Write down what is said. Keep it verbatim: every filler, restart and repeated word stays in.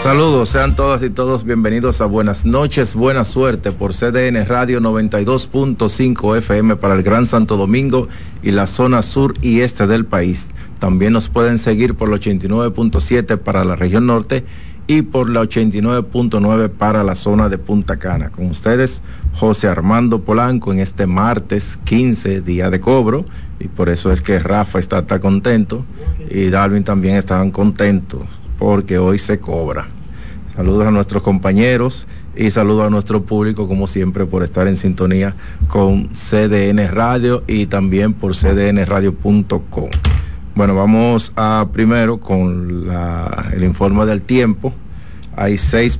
Saludos, sean todas y todos bienvenidos a Buenas Noches, Buena Suerte por C D N Radio noventa y dos punto cinco F M para el Gran Santo Domingo y la zona sur y este del país. También nos pueden seguir por la ochenta y nueve punto siete para la región norte y por la ochenta y nueve punto nueve para la zona de Punta Cana. Con ustedes, José Armando Polanco, en este martes quince, día de cobro, y por eso es que Rafa está tan contento y Darwin también estaban contentos, porque hoy se cobra. Saludos a nuestros compañeros y saludos a nuestro público, como siempre, por estar en sintonía con C D N Radio y también por c d n radio punto com. Bueno, vamos a primero con la, el informe del tiempo. Hay seis